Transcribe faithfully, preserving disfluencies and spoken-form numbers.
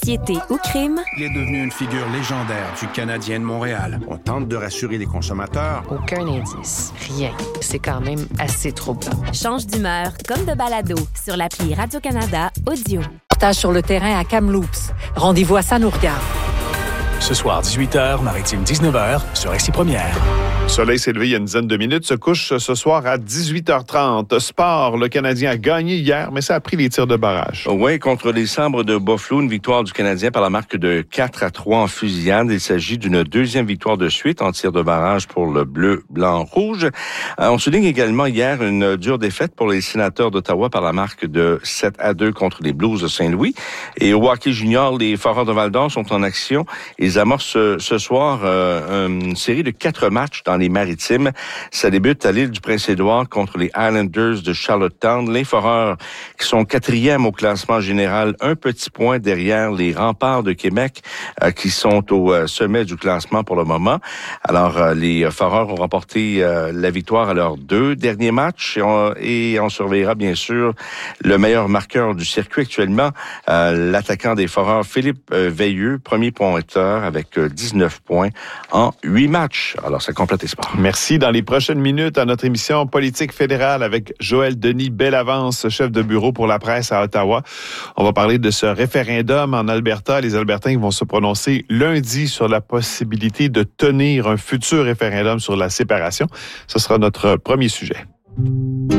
Piété ou crime? Il est devenu une figure légendaire du Canadien de Montréal. On tente de rassurer les consommateurs. Aucun indice. Rien. C'est quand même assez troublant. Change d'humeur comme de balado sur l'appli Radio-Canada Audio. Partage sur le terrain à Kamloops. Rendez-vous à Ça nous regarde. Ce soir, dix-huit heures, Maritime dix-neuf heures, sur X Première. Le soleil s'est levé il y a une dizaine de minutes, se couche ce soir à dix-huit heures trente. Sport, le Canadien a gagné hier, mais ça a pris les tirs de barrage. Oui, contre les Sabres de Buffalo, une victoire du Canadien par la marque de quatre à trois en fusillade. Il s'agit d'une deuxième victoire de suite en tir de barrage pour le bleu, blanc, rouge. Euh, on souligne également hier une dure défaite pour les Sénateurs d'Ottawa par la marque de sept à deux contre les Blues de Saint-Louis. Et au hockey junior, les Foreurs de Val-d'Or sont en action. Ils amorcent ce, ce soir euh, une série de quatre matchs dans les Maritimes. Ça débute à l'île du Prince-Édouard contre les Islanders de Charlottetown. Les Foreurs qui sont quatrièmes au classement général, un petit point derrière les Remparts de Québec euh, qui sont au euh, sommet du classement pour le moment. Alors, euh, les Foreurs ont remporté euh, la victoire à leurs deux derniers matchs et on, et on surveillera bien sûr le meilleur marqueur du circuit actuellement, euh, l'attaquant des Foreurs, Philippe euh, Veilleux, premier pointeur avec euh, dix-neuf points en huit matchs. Alors, ça complète les sports. Merci. Dans les prochaines minutes, à notre émission Politique fédérale avec Joël Denis Bellavance, chef de bureau pour la presse à Ottawa. On va parler de ce référendum en Alberta. Les Albertains vont se prononcer lundi sur la possibilité de tenir un futur référendum sur la séparation. Ce sera notre premier sujet.